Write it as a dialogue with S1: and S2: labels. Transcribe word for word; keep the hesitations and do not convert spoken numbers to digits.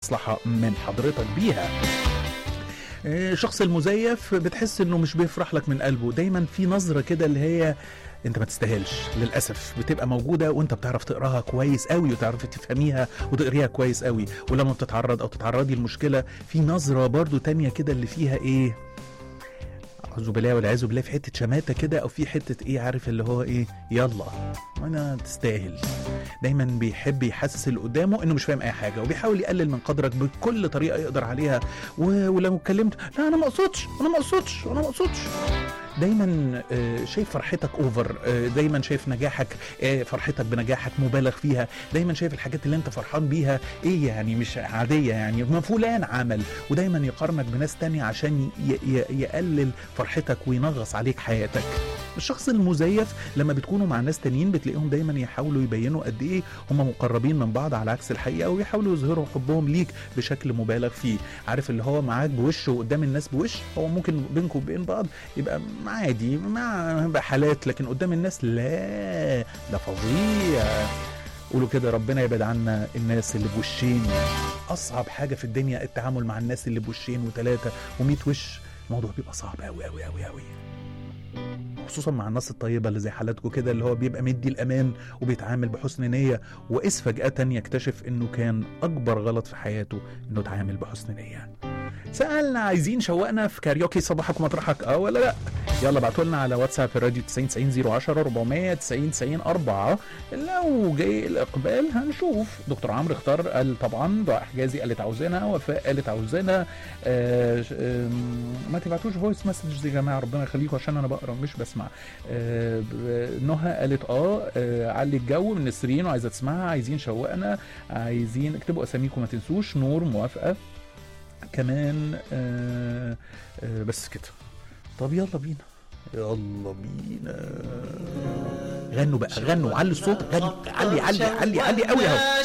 S1: مصلحة من حضرتك بيها. الشخص المزيف بتحس انه مش بيفرح لك من قلبه، دايما في نظرة كده اللي هي انت ما تستاهلش، للأسف بتبقى موجودة وانت بتعرف تقراها كويس قوي وتعرف تفهميها وتقريها كويس قوي، ولما بتتعرض او تتعرضي المشكلة في نظرة برضو تانية كده اللي فيها ايه، أعوذ بالله والعياذ بالله، في حتة شماتة كده أو في حتة إيه، عارف اللي هو إيه، يلا أنا تستاهل. دايما بيحب يحسس اللي قدامه إنه مش فاهم أي حاجة، وبيحاول يقلل من قدرك بكل طريقة يقدر عليها. و... ولو اتكلمت لا أنا ما أقصدش أنا ما أقصدش أنا ما أقصدش دايما شايف فرحتك اوفر، دايما شايف نجاحك، فرحتك بنجاحك مبالغ فيها، دايما شايف الحاجات اللي انت فرحان بيها ايه يعني مش عادية، يعني ما فلان عمل، ودايما يقارنك بناس تانية عشان يقلل فرحتك وينغص عليك حياتك. الشخص المزيف لما بتكونوا مع ناس تانيين بتلاقيهم دايما يحاولوا يبينوا قد ايه هم مقربين من بعض على عكس الحقيقة، ويحاولوا يظهروا حبهم ليك بشكل مبالغ فيه. عارف اللي هو معاك بوش وقدام الناس بوش، هو ممكن بينكم وبين بعض يبقى عادي مع حالات، لكن قدام الناس لا، ده فظيع. قولوا كده ربنا يبعد عنا الناس اللي بوشين. اصعب حاجة في الدنيا التعامل مع الناس اللي بوشين وثلاثة وميت وش، الموضوع بيبقى صعب قوي قوي قوي قوي، خصوصا مع الناس الطيبة اللي زي حالاتكم كده، اللي هو بيبقى مدي الأمان وبيتعامل بحسن نية، وإذ فجأة يكتشف إنه كان أكبر غلط في حياته إنه تعامل بحسن نية. سألنا عايزين شوقنا في كاريوكي صباحك ومطرحك اه ولا لا؟ يلا بعتوا لنا على واتساب الراديو تسعين تسعين صفر عشرة أربعمية تسعين تسعين أربعة. لو جاي الإقبال هنشوف. دكتور عمرو اختار قال طبعا، دعاء حجازي قالت عاوزينها، وفاء قالت عاوزينها. آه آه ما تبعتوش فويس مسجز يا جماعه ربنا يخليكم عشان انا بقرا مش بسمع. آه نهى قالت اه, آه علي الجو من نسرين وعايزه تسمعها. عايزين شوقنا، عايزين اكتبوا اساميكم ما تنسوش. نور موافقه كمان. آه آه بس كده. طب يلا بينا يلا بينا غنوا بقى، غنوا علي الصوت، غني علي علي علي علي قوي اهو.